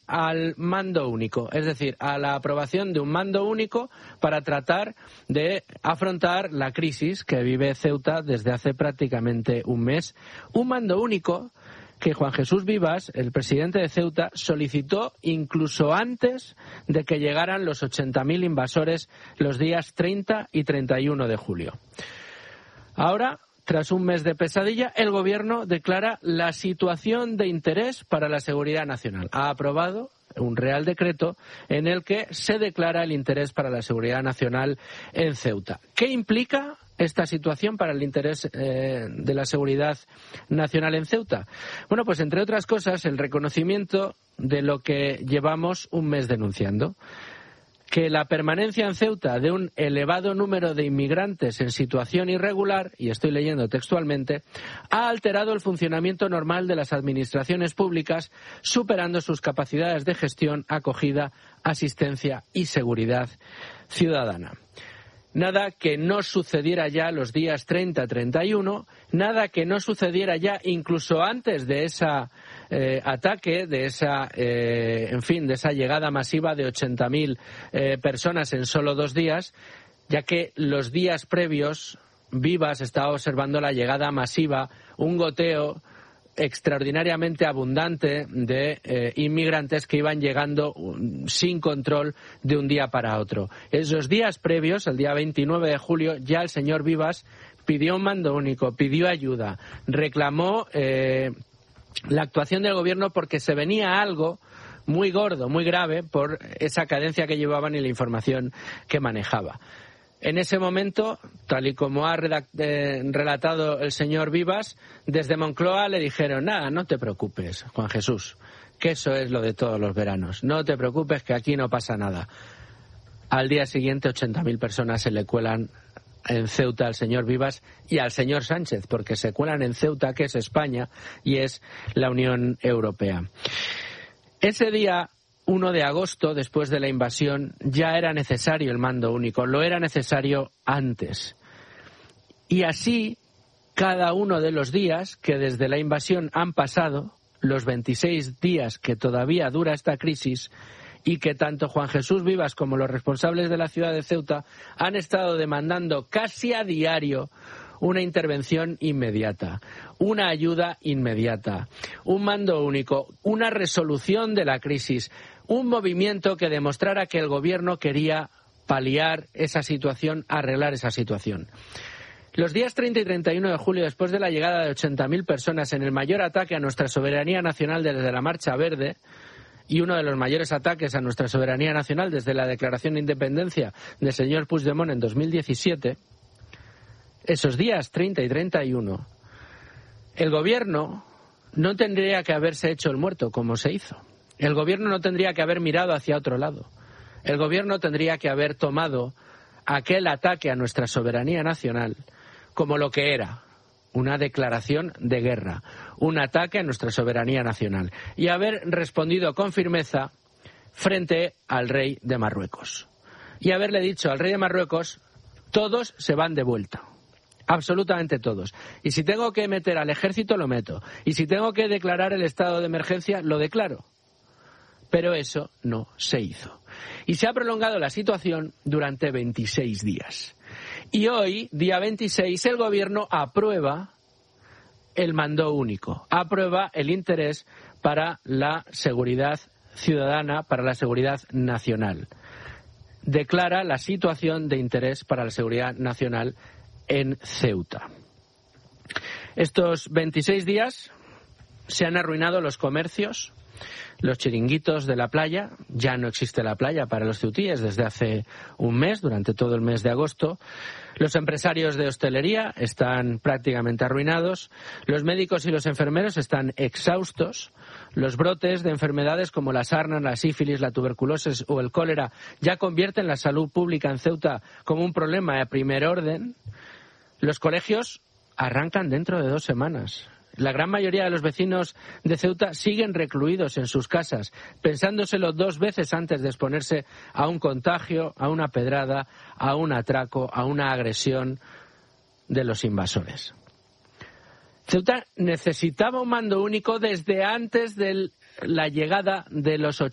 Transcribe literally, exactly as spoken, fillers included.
al mando único, es decir, a la aprobación de un mando único para tratar de afrontar la crisis que vive Ceuta desde hace prácticamente un mes. Un mando único que Juan Jesús Vivas, el presidente de Ceuta, solicitó incluso antes de que llegaran los ochenta mil invasores los días treinta y treinta y uno de julio. Ahora, tras un mes de pesadilla, el Gobierno declara la situación de interés para la seguridad nacional. Ha aprobado un Real Decreto en el que se declara el interés para la seguridad nacional en Ceuta. ¿Qué implica esta situación para el interés eh, de la seguridad nacional en Ceuta? Bueno, pues entre otras cosas, el reconocimiento de lo que llevamos un mes denunciando. Que la permanencia en Ceuta de un elevado número de inmigrantes en situación irregular, y estoy leyendo textualmente, ha alterado el funcionamiento normal de las administraciones públicas, superando sus capacidades de gestión, acogida, asistencia y seguridad ciudadana. Nada que no sucediera ya los días treinta a treinta y uno, nada que no sucediera ya incluso antes de ese eh, ataque, de esa, eh, en fin, de esa llegada masiva de ochenta mil eh, personas en solo dos días, ya que los días previos Vivas estaba observando la llegada masiva, un goteo extraordinariamente abundante de eh, inmigrantes que iban llegando um, sin control de un día para otro. Esos días previos, el día veintinueve de julio, ya el señor Vivas pidió un mando único, pidió ayuda, reclamó eh, la actuación del Gobierno porque se venía algo muy gordo, muy grave por esa cadencia que llevaban y la información que manejaba. En ese momento, tal y como ha eh, relatado el señor Vivas, desde Moncloa le dijeron, nada, no te preocupes, Juan Jesús, que eso es lo de todos los veranos. No te preocupes, que aquí no pasa nada. Al día siguiente, ochenta mil personas se le cuelan en Ceuta al señor Vivas y al señor Sánchez, porque se cuelan en Ceuta, que es España y es la Unión Europea. Ese día, uno de agosto, después de la invasión, ya era necesario el mando único, lo era necesario antes. Y así, cada uno de los días que desde la invasión han pasado, los veintiséis días que todavía dura esta crisis, y que tanto Juan Jesús Vivas como los responsables de la ciudad de Ceuta han estado demandando casi a diario una intervención inmediata, una ayuda inmediata, un mando único, una resolución de la crisis, un movimiento que demostrara que el Gobierno quería paliar esa situación, arreglar esa situación. Los días treinta y treinta y uno de julio, después de la llegada de ochenta mil personas en el mayor ataque a nuestra soberanía nacional desde la Marcha Verde, y uno de los mayores ataques a nuestra soberanía nacional desde la declaración de independencia del señor Puigdemont en dos mil diecisiete, esos días treinta y treinta y uno, el Gobierno no tendría que haberse hecho el muerto como se hizo. El Gobierno no tendría que haber mirado hacia otro lado. El Gobierno tendría que haber tomado aquel ataque a nuestra soberanía nacional como lo que era, una declaración de guerra, un ataque a nuestra soberanía nacional, y haber respondido con firmeza frente al rey de Marruecos. Y haberle dicho al rey de Marruecos, todos se van de vuelta. Absolutamente todos. Y si tengo que meter al ejército, lo meto. Y si tengo que declarar el estado de emergencia, lo declaro. Pero eso no se hizo. Y se ha prolongado la situación durante veintiséis días. Y hoy, día veintiséis, el Gobierno aprueba el mando único, aprueba el interés para la seguridad ciudadana, para la seguridad nacional. Declara la situación de interés para la seguridad nacional en Ceuta. Estos veintiséis días se han arruinado los comercios, los chiringuitos de la playa. Ya no existe la playa para los ceutíes desde hace un mes, durante todo el mes de agosto. Los empresarios de hostelería están prácticamente arruinados. Los médicos y los enfermeros están exhaustos. Los brotes de enfermedades como la sarna, la sífilis, la tuberculosis o el cólera ya convierten la salud pública en Ceuta como un problema de primer orden. Los colegios arrancan dentro de dos semanas. La gran mayoría de los vecinos de Ceuta siguen recluidos en sus casas, pensándoselo dos veces antes de exponerse a un contagio, a una pedrada, a un atraco, a una agresión de los invasores. Ceuta necesitaba un mando único desde antes de la llegada de los